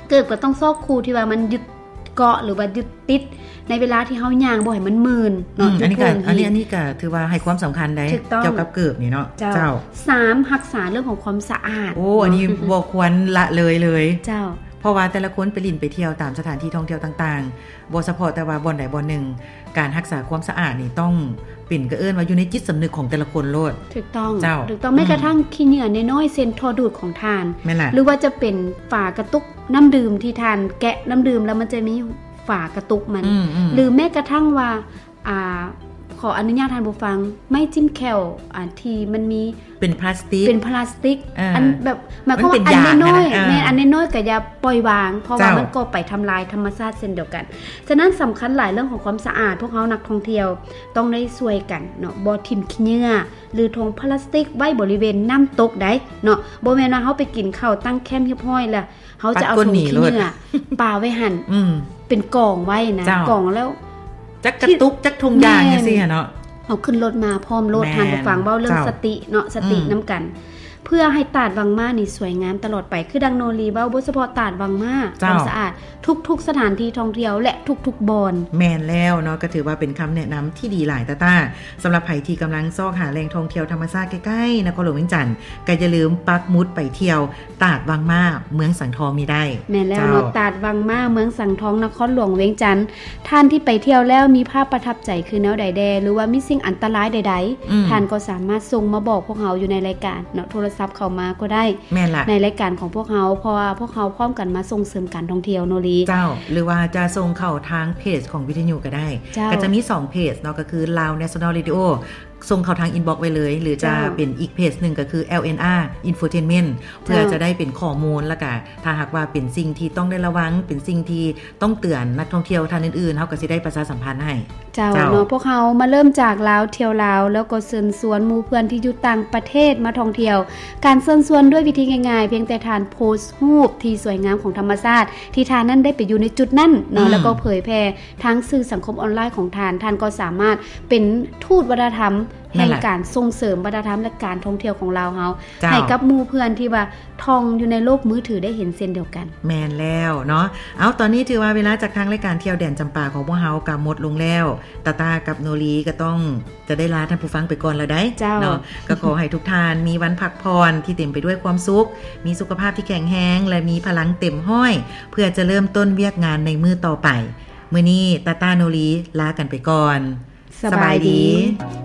เกิบก็ต้องซอกคูที่ว่ามันยึดเกาะหรือว่ายึดติดในเวลาที่เฮาย่างบ่ให้มันมึนเนาะอันนี้ก็ถือว่าให้ความสำคัญได้เกี่ยวกับเกิบนี่เนาะเจ้า 3รักษาเรื่องของความสะอาดโอ้อันนี้บ่ควรละเลยเจ้าเพราะว่าแต่ละคนไปลิ้นไปเที่ยวตามสถานที่ท่องเที่ยวต่างๆบ่เฉพาะแต่ว่าบ่อนใดบ่อนหนึ่งการรักษาความสะอาดนี่ต้องเป็นก็เอิ้นว่าอยู่ในจิตสำนึกของแต่ละคนโลดถูกต้องแม้กระทั่งขี้เหงื่อน้อยๆเส้นท่อดูดของทานหรือว่าจะเป็นฝากระตุกน้ำดื่มที่ทานแกะน้ำดื่มแล้วมันจะมีฝากระตุกมันหรือแม้กระทั่งว่าขออนุญาตท่านผู้ฟังไม่จิ้มแคลที่มันมีเป็นพลาสติกอันแบบหมายความว่าอันน้อยๆแม่อันน้อยๆก็อย่าปล่อยวางเพราะว่ามันก็ไปทำลายธรรมชาติเช่นเดียวกันฉะนั้นสำคัญหลายเรื่องของความสะอาดพวกเขานักท่องเที่ยวต้องได้ช่วยกันเนาะบ่ทิ่มขี้เหงื่อหรือถุงพลาสติกไว้บริเวณน้ำตกได้เนาะบ่แม่นว่าเฮาไปกินข้าวตั้งแคมป์เรียบร้อยแล้วเฮาจะเอาถุงขี้เหงื่อปาไว้หั่นเป็นกองไว้นะกองแล้วจักกระตุกจักทุงยางจังซี่เนาะเอาขึ้นรถมาพร้อมรถทานผู้ฟังเว้าเรื่องสติเนาะสตินำกันเพื่อให้ตาดวังมานี่สวยงามตลอดไปคือดังโนรีเว้าบ่เฉพาะตาดวังมาความสะอาดทุกๆสถานที่ท่องเที่ยวและทุกๆบ่อนแม่นแล้วเนาะก็ถือว่าเป็นคำแนะนำที่ดีหลายตาสำหรับไผที่กำลังซอกหาแหล่งท่องเที่ยวธรรมชาติใกล้ๆนครหลวงเวียงจันทน์ก็อย่าลืมปักหมุดไปเที่ยวตาดวังมาเมืองสังทองนี่ได้แม่นแล้วเนาะตาดวังมาเมืองสังทองนครหลวงเวียงจันทน์ท่านที่ไปเที่ยวแล้วมีภาพประทับใจคือแนวใดแดหรือว่ามีสิ่งอันตรายใดๆท่านก็สามารถส่งมาบอกพวกเฮาอยู่ในรายการเนาะโทรศัพท์เข้ามาก็ได้ในรายการของพวกเขาเพราะว่าพวกเขาพร้อมกันมาส่งเสริมการท่องเที่ยวโนรีเจ้าหรือว่าจะส่งเข้าทางเพจของวิทยุก็ได้ก็จะมี2เพจเนาะก็คือ Lao National Radio ส่งเข้าทางอินบ็อกซ์ไว้เลยหรือจะเป็นอีกเพจนึงก็คือ LNR Infotainment เพื่อจะได้เป็นข้อมูลแล้วก็ถ้าหากว่าเป็นสิ่งที่ต้องได้ระวังเป็นสิ่งที่ต้องเตือนนักท่องเที่ยวท่านอื่นๆเฮาก็สิได้ประชาสัมพันธ์ให้เจ้าเนาะพวกเขามาเริ่มจากลาวเที่ยวลาวแล้วก็เชิญชวนหมู่เพื่อนที่อยู่ต่างประเทศมาท่องเที่ยวการเชิญชวนด้วยวิธีง่ายๆเพียงแต่ทานโพสต์รูปที่สวยงามของธรรมชาติที่ทานนั้นได้ไปอยู่ในจุดนั้นเนาะแล้วก็เผยแพร่ทั้งสื่อสังคมออนไลน์ของทานก็สามารถเป็นทูตวัฒนธรรมแห่งการส่งเสริมวัฒนธรรมและการท่องเที่ยวของเราเฮาให้กับหมู่เพื่อนที่ว่าท่องอยู่ในโลกมือถือได้เห็นเส้นเดียวกันแม่นแล้วเนาะเอาตอนนี้ถือว่าเวลาจากทางรายการเที่ยวแดนจำปาของพวกเฮาก็หมดลงแล้วตากับโนรีก็ต้องจะได้ลาท่านผู้ฟังไปก่อนแล้วได้เนาะก็ขอให้ทุกท่านมีวันพักผ่อนที่เต็มไปด้วยความสุขมีสุขภาพที่แข็งแรงและมีพลังเต็มห้อยเพื่อจะเริ่มต้นเวียกงานในมื้อต่อไปมื้อนี้ตาโนรีลากันไปก่อนสบายดี